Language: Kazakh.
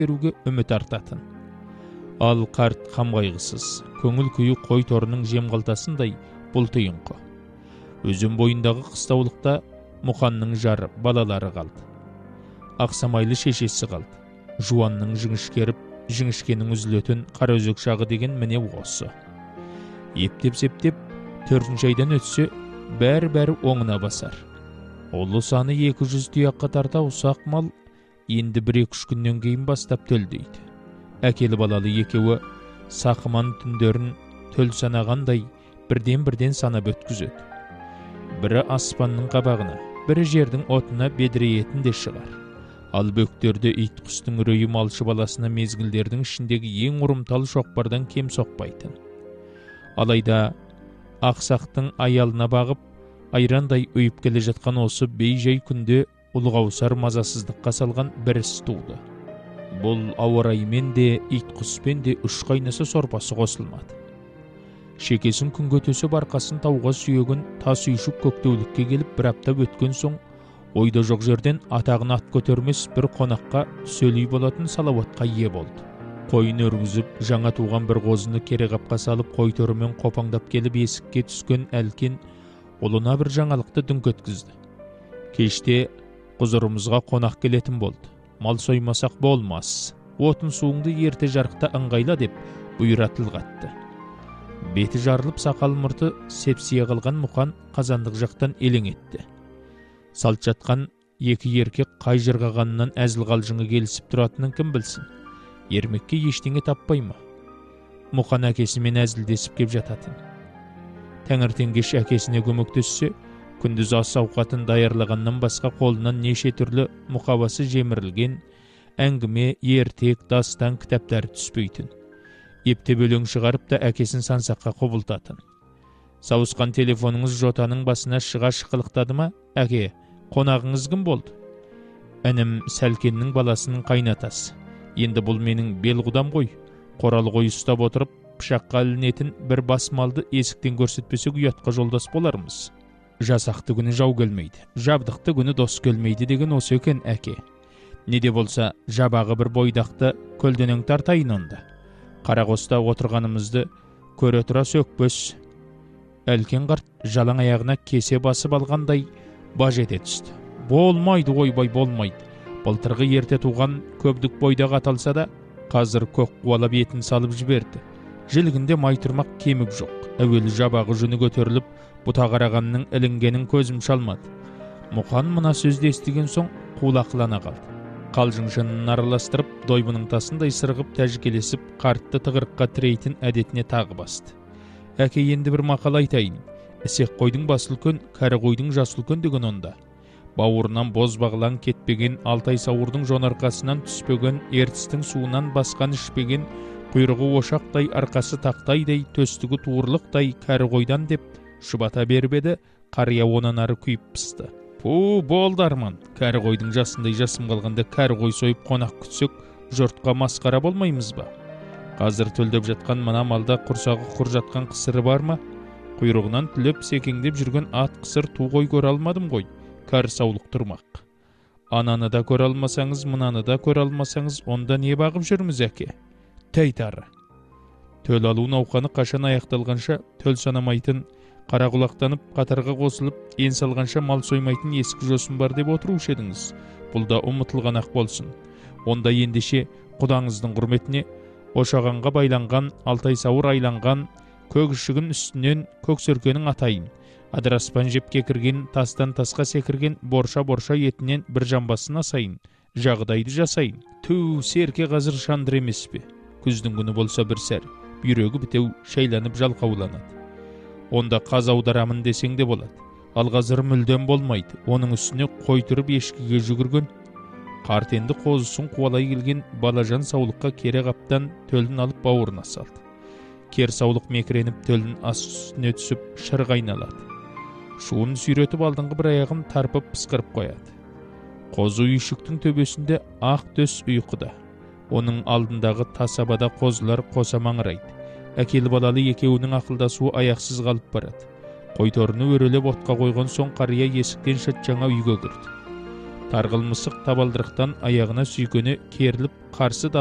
беруге үміт артатын. Ал қарт қам қайғысыз, көңіл күйі қой торының жем қалтасындай бұлтиыңқы. Өзен бойындағы қыстаулықта Мұқанның жары, балалары қалды. Ақсамайлы шешесі қалды. Жуанның жіңішкенің үзілетін қараөзек шағы деген міне осы. Ептеп-септеп 4-ші айдан өтсе, бәрі оңына басар. Олы саны 200 тұяққа тарта ұсақ мал енді 1-2 күннен кейін бастап төлдейді. Әкелі балалы екеуі сақыман түндерін төл санағандай бірден санап өткізеді. Бірі аспанның қабағына, бірі жердің отына бедіреетін де шығар. Ал бөктерді ит құстың үрейі малшы баласына мезгілдердің ішіндегі ең ұрымтал шоқпардан кем соқпайтын. Алайда ақсақтың аялына бағып, айрандай өйіп келе жатқан осы бей-жай күнде ұлғаусар мазасыздыққа салған бір іс туды. Бұл ауа-райымен де, ит құспен де үш қайнаса сорпасы қосылмады. Шекесін күнге төсеп арқасын тауға сүйеген тас үйшік көктеулікке келіп бір апта өткен соң, ойда жоқ жерден атағын ат көтермес бір қонаққа сөйлей болатын салауатқа ие болды. Қойын өргізіп, жаңа туған бір қозыны кереғапқа салып, қой төрімен қопаңдап келіп есікке түскен әлкен ұлына бір жаңалықты дүңк-еткізді. Кеште құзырымызға қонақ келетін болды. Мал соймасақ болмас. Отын суыңды ерте жарықта ыңғайла деп бұйратылғатты. Беті жарылып сақал мұрты сепсия қалған Мұқан қазандық жақтан елең етті. Салт жатқан екі еркек қай жырғағанынан әзіл қалжыңы келісіп тұратынын кім білсін. Ермекке ештеңе таппай ма? Мұқан әкесімен әзілдесіп кеп жататын. Таңертең кеш әкесіне көмектессе, күндіз ас ауқатын даярлағаннан басқа қолынан неше түрлі мұқабасы жемірілген, әңгіме, ертек, дастан кітаптары түспейтін. Ептеп өлең шығарып та әкесін сансаққа құбылтатын. Сауысқан телефоныңыз жотаның басына шыға шықылықтады ма? Әке, қонағыңыз кім болды? Інім Сәлкеннің баласының қайнатасы. Енді бұл менің белғұдам ғой. Қоралы қой ұстап отырып, пышаққа ілінетін бір бас малды есіктен көрсетпесек ұятқа жолдас болармыз. Жасақты күні жау келмейді, жабдықты күні дос келмейді деген осы екен, әке. Неде болса, жабағы бір бойдақты көлденең тартайын онда. Қарақоста отырғанымызды көре тұра сөкпөс. Әлкен қарт жалаң аяғына кесе басып алғандай баж ете түсті. Болмайды, ойбай, болмайды. Былтырғы ерте туған көбдік бойдағы аталса да, қазір көк қуалап етін салып жіберді. Жілгінде май тұрмақ кемік жоқ. Әуелі жабағы жүні көтеріліп, бұта қарағанның ілінгенін көзім шалмады. Мұқан мына сөзді естіген соң қулақлана қалды. Қалжың жынын араластырып, дойбының тасындай сырғып тәжікелесіп, қартты тығырыққа тірейтін әдетіне тағы басты. Әке, енді бір мақал айтайын. Ісек қойдың басы үлкен, кәрі қойдың жасы үлкен деген онда. Бауырынан боз бағлан кетпеген, алтай сауырдың жонарқасынан түспеген, ертістің суынан басқан ішпеген, құйрығы ошақтай, арқасы тақтайдай, төстігі туырлықтай кәрі қойдан деп шұбата беріп еді, қария онан ары күйіп пысты. Болды арман, кәрі қойдың жасындай жасым қалғанда кәрі қой сойып қонақ күтсек, жұртқа масқара болмаймыз ба? Қазір төлдеп жатқан мына малда құрсағы құр жатқан қысыры бар ма? Құйрығынан түлеп секеңдеп жүрген ат қысыр ту қой көре алмадым ғой, кәрі саулық тұрмақ. Ананы да көре алмасаңыз, мынаны да көре алмасаңыз, онда не бағып жүрміз, әке? Тәйтары. Төл алу науқаны қашан аяқталғанша төл санамайтын, қарақұлақтанып, қатарға қосылып, ен салғанша мал соймайтын ескі жосын бар деп отырушы едіңіз. Бұл да ұмытылған ақ болсын. Онда ендеше құдаңыздың құрметіне ошағанға байланған, алтай сауыр айланған, көк ішігін үстінен көк сөркенің атайын. Адыраспан жепке кірген, тастан тасқа секірген, борша етінен бір жамбасын асайын. Жағдайды жасайын. Серке қазір шандыр емес пе? Күздің күні болса бір сәр, бүйрегі бітеу шайланып жалқауланады. Онда қаз аударамын десең де болады. Ал қазір мүлдем болмайды. Оның үстіне қой тұрып ешкіге жүгірген. Қарт енді қозысын қуалай келген балажан саулыққа кере қаптан төлін алып бауырына салды. Кер саулық мекіреніп төлін ас үстіне түсіп шырға айналады. Шуын сүйретіп алдыңғы бір аяғын тарпып пысқырып қояды. Қозы үйшіктің төбесінде ақ төс ұйқыда. Оның алдындағы тасабада қозылар қоса маңырайды. Әкелі балалы екеуінің ақылдасуы аяқсыз қалып барады. Қойторыны өрелеп отқа қойған соң қария есіктен шыт жаңа үйге кірді. тарғыл мысық табалдырықтан аяғына сүйкене керіліп қарсы